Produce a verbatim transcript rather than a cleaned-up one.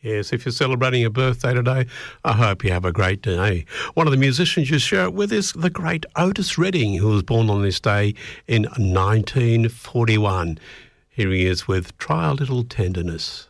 Yes, if you're celebrating a birthday today, I hope you have a great day. One of the musicians you share it with is the great Otis Redding, who was born on this day in nineteen forty-one. Here he is with Try a Little Tenderness.